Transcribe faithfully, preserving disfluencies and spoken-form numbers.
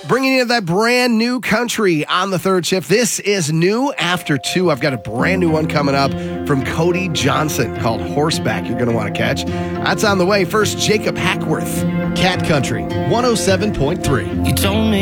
Bringing you that brand new country on the third shift. This is new after two. I've got a brand new one coming up from Cody Johnson called Horseback. You're going to want to catch. That's on the way. First, Jacob Hackworth, Cat Country, one oh seven point three. You told me